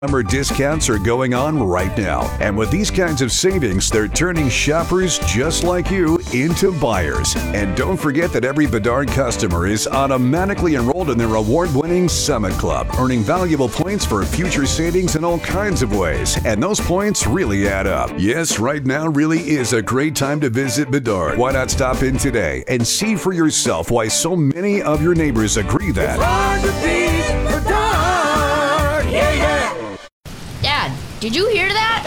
Summer discounts are going on right now. And with these kinds of savings, they're turning shoppers just like you into buyers. And don't forget that every Bedard customer is automatically enrolled in their award-winning Summit Club, earning valuable points for future savings in all kinds of ways. And those points really add up. Yes, right now really is a great time to visit Bedard. Why not stop in today and see for yourself why so many of your neighbors agree that It's hard to beat Bedard. Yeah, yeah. Dad, did you hear that?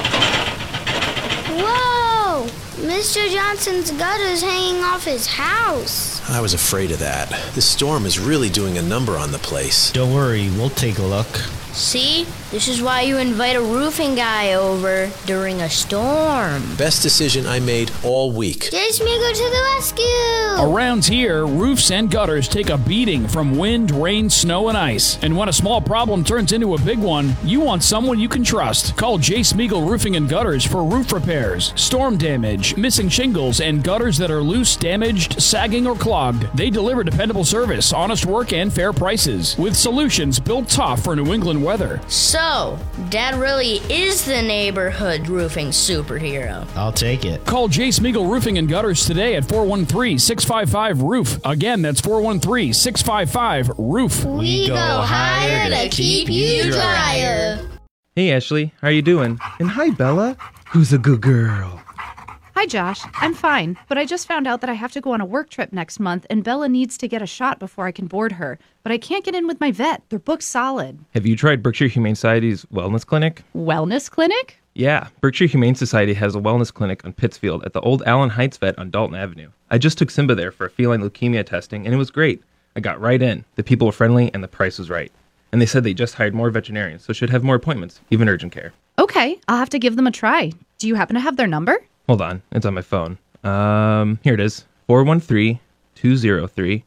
Whoa! Mr. Johnson's gutter's hanging off his house. I was afraid of that. This storm is really doing a number on the place. Don't worry, we'll take a look. See? This is why you invite a roofing guy over during a storm. Best decision I made all week. Jace Migo to the rescue! Around here, roofs and gutters take a beating from wind, rain, snow, and ice. And when a small problem turns into a big one, you want someone you can trust. Call J. Smeagol Roofing and Gutters for roof repairs, storm damage, missing shingles, and gutters that are loose, damaged, sagging, or clogged. They deliver dependable service, honest work, and fair prices, with solutions built tough for New England weather. So, Dad really is the neighborhood roofing superhero. I'll take it. Call J. Smeagol Roofing and Gutters today at 413-655-ROOF. Again, that's 413-655-ROOF. We go higher to keep you drier. Hey, Ashley. How are you doing? And hi, Bella. Who's a good girl? Hi, Josh. I'm fine, but I just found out that I have to go on a work trip next month, and Bella needs to get a shot before I can board her. But I can't get in with my vet. They're booked solid. Have you tried Berkshire Humane Society's wellness clinic? Wellness clinic? Yeah, Berkshire Humane Society has a wellness clinic on Pittsfield at the old Allen Heights vet on Dalton Avenue. I just took Simba there for feline leukemia testing, and it was great. I got right in. The people were friendly, and the price was right. And they said they just hired more veterinarians, so should have more appointments, even urgent care. Okay, I'll have to give them a try. Do you happen to have their number? Hold on, it's on my phone. Here it is. 413-203-4330.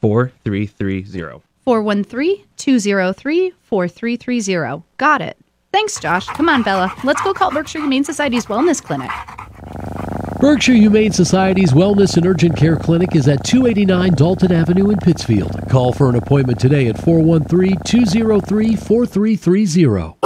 413-203-4330. Got it. Thanks, Josh. Come on, Bella. Let's go call Berkshire Humane Society's wellness clinic. Berkshire Humane Society's Wellness and Urgent Care Clinic is at 289 Dalton Avenue in Pittsfield. Call for an appointment today at 413-203-4330.